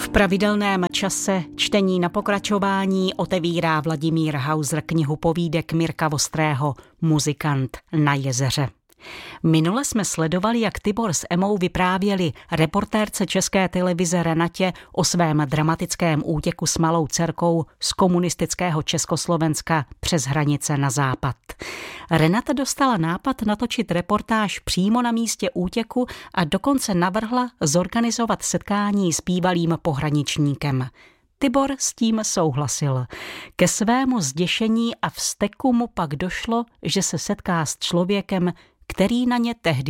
V pravidelném čase čtení na pokračování otevírá Vladimír Hauser knihu povídek Mirka Vostrého Muzikant na jezeře. Minule jsme sledovali, jak Tibor s Emou vyprávěli reportérce České televize Renatě o svém dramatickém útěku s malou dcerkou z komunistického Československa přes hranice na západ. Renata dostala nápad natočit reportáž přímo na místě útěku a dokonce navrhla zorganizovat setkání s bývalým pohraničníkem. Tibor s tím souhlasil. Ke svému zděšení a vzteku mu pak došlo, že se setká s člověkem, který na ně tehdy